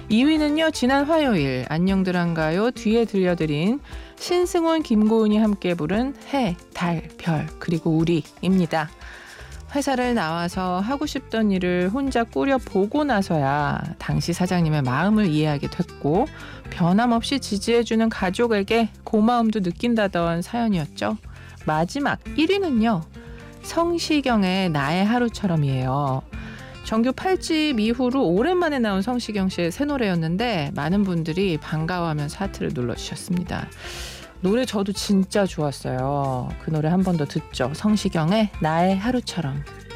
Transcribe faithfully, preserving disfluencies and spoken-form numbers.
이 위는요. 지난 화요일 안녕들 한가요 뒤에 들려드린 신승훈, 김고은이 함께 부른 해, 달, 별 그리고 우리입니다. 회사를 나와서 하고 싶던 일을 혼자 꾸려보고 나서야 당시 사장님의 마음을 이해하게 됐고 변함없이 지지해주는 가족에게 고마움도 느낀다던 사연이었죠. 마지막 일 위는요. 성시경의 나의 하루처럼이에요. 정규 팔 집 이후로 오랜만에 나온 성시경 씨의 새 노래였는데 많은 분들이 반가워하면서 하트를 눌러주셨습니다. 노래 저도 진짜 좋았어요. 그 노래 한 번 더 듣죠. 성시경의 나의 하루처럼.